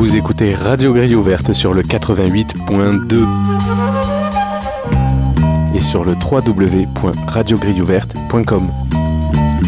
Vous écoutez Radio Grille Ouverte sur le 88.2 et sur le www.radiogrilleouverte.com.